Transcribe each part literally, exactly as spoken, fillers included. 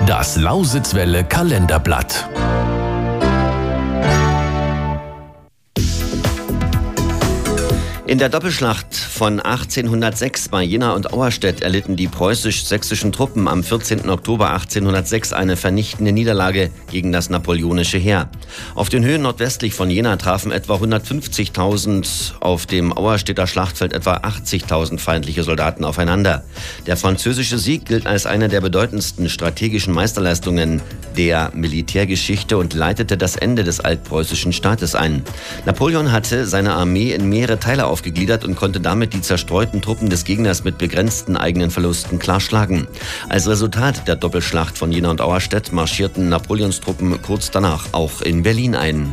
Das Lausitzwelle Kalenderblatt. In der Doppelschlacht von achtzehnhundertsechs bei Jena und Auerstedt erlitten die preußisch-sächsischen Truppen am vierzehnten Oktober achtzehnhundertsechs eine vernichtende Niederlage gegen das napoleonische Heer. Auf den Höhen nordwestlich von Jena trafen etwa hundertfünfzigtausend, auf dem Auerstedter Schlachtfeld etwa achtzigtausend feindliche Soldaten aufeinander. Der französische Sieg gilt als eine der bedeutendsten strategischen Meisterleistungen der Militärgeschichte und leitete das Ende des altpreußischen Staates ein. Napoleon hatte seine Armee in mehrere Teile aufgeteilt. aufgegliedert und konnte damit die zerstreuten Truppen des Gegners mit begrenzten eigenen Verlusten klarschlagen. Als Resultat der Doppelschlacht von Jena und Auerstedt marschierten Napoleons Truppen kurz danach auch in Berlin ein.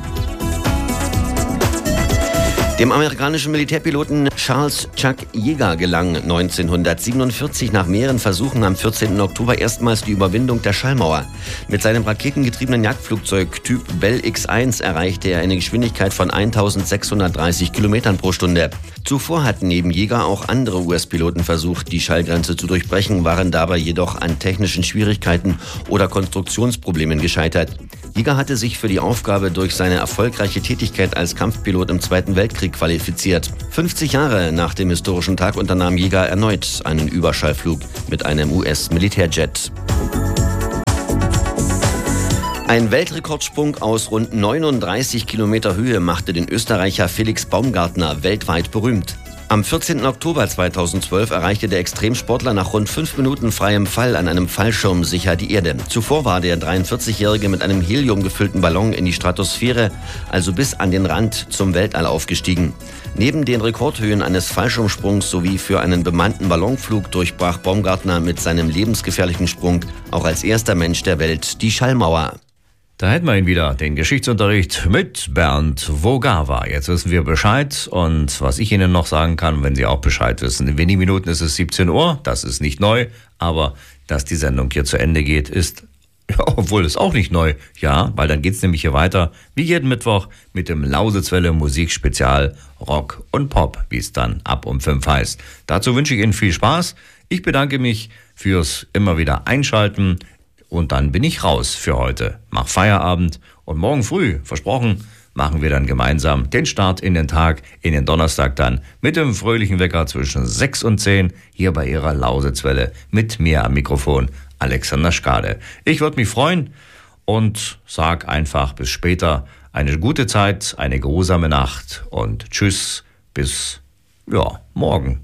Dem amerikanischen Militärpiloten Charles Chuck Yeager gelang neunzehnhundertsiebenundvierzig nach mehreren Versuchen am vierzehnten Oktober erstmals die Überwindung der Schallmauer. Mit seinem raketengetriebenen Jagdflugzeug Typ Bell X eins erreichte er eine Geschwindigkeit von eintausendsechshundertdreißig Kilometern pro Stunde. Zuvor hatten neben Yeager auch andere U S-Piloten versucht, die Schallgrenze zu durchbrechen, waren dabei jedoch an technischen Schwierigkeiten oder Konstruktionsproblemen gescheitert. Yeager hatte sich für die Aufgabe durch seine erfolgreiche Tätigkeit als Kampfpilot im Zweiten Weltkrieg qualifiziert. fünfzig Jahre nach dem historischen Tag unternahm Yeager erneut einen Überschallflug mit einem U S-Militärjet. Ein Weltrekordsprung aus rund neununddreißig Kilometer Höhe machte den Österreicher Felix Baumgartner weltweit berühmt. Am vierzehnten Oktober zweitausendzwölf erreichte der Extremsportler nach rund fünf Minuten freiem Fall an einem Fallschirm sicher die Erde. Zuvor war der dreiundvierzigjährige mit einem Helium gefüllten Ballon in die Stratosphäre, also bis an den Rand zum Weltall aufgestiegen. Neben den Rekordhöhen eines Fallschirmsprungs sowie für einen bemannten Ballonflug durchbrach Baumgartner mit seinem lebensgefährlichen Sprung auch als erster Mensch der Welt die Schallmauer. Da hätten wir ihn wieder, den Geschichtsunterricht mit Bernd Vogawa. Jetzt wissen wir Bescheid und was ich Ihnen noch sagen kann, wenn Sie auch Bescheid wissen. In wenigen Minuten ist es siebzehn Uhr, das ist nicht neu, aber dass die Sendung hier zu Ende geht, ist, ja, obwohl es auch nicht neu, ja, weil dann geht's nämlich hier weiter, wie jeden Mittwoch, mit dem Lausitzwelle Musikspezial Rock und Pop, wie es dann ab um fünf heißt. Dazu wünsche ich Ihnen viel Spaß. Ich bedanke mich fürs immer wieder Einschalten. Und dann bin ich raus für heute. Mach Feierabend und morgen früh, versprochen, machen wir dann gemeinsam den Start in den Tag, in den Donnerstag dann mit dem fröhlichen Wecker zwischen sechs und zehn hier bei Ihrer Lausitzwelle mit mir am Mikrofon, Alexander Schkade. Ich würde mich freuen und sag einfach bis später. Eine gute Zeit, eine geruhsame Nacht und tschüss, bis ja, morgen.